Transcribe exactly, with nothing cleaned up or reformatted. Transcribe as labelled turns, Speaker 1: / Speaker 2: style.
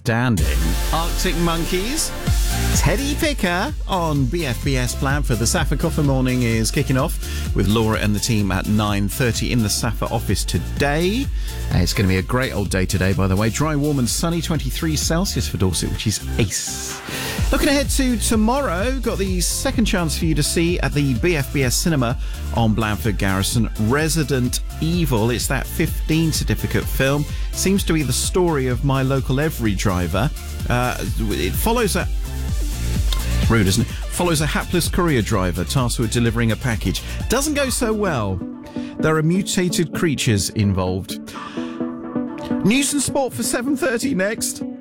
Speaker 1: outstanding. Arctic Monkeys, Teddy Picker on B F B S Blandford. The Safa Coffee Morning is kicking off with Laura and the team at nine thirty in the Safa office today. Uh, it's going to be a great old day today, by the way. Dry, warm and sunny, twenty-three Celsius for Dorset, which is ace. Looking ahead to tomorrow, got the second chance for you to see at the B F B S Cinema on Blandford Garrison, Resident Evil. It's that fifteen certificate film. Seems to be the story of my local every driver. Uh, it follows a... Rude, isn't it? Follows a hapless courier driver tasked with delivering a package. Doesn't go so well. There are mutated creatures involved. News and sport for seven thirty next.